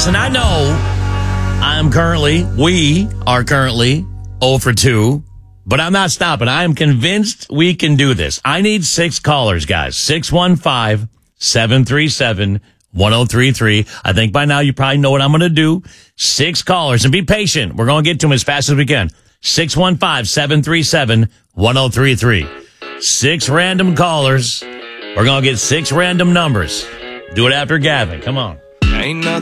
Listen, I know we are currently 0 for 2, but I'm not stopping. I am convinced we can do this. I need 6 callers, guys. 615-737-1033. I think by now you probably know what I'm going to do. 6 callers, and be patient. We're going to get to them as fast as we can. 615-737-1033. 6 random callers. We're going to get 6 random numbers. Do it after Gavin. Come on. Ain't nothing